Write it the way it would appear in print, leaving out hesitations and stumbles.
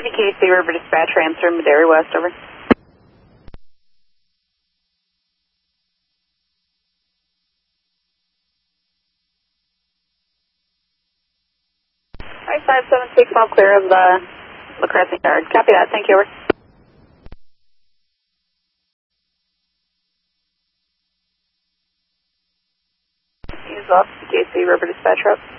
KC River Dispatch, answer Madera West, over. Alright, 576, all clear of the crossing yard. Copy that, thank you, over. Use off KC River Dispatch route.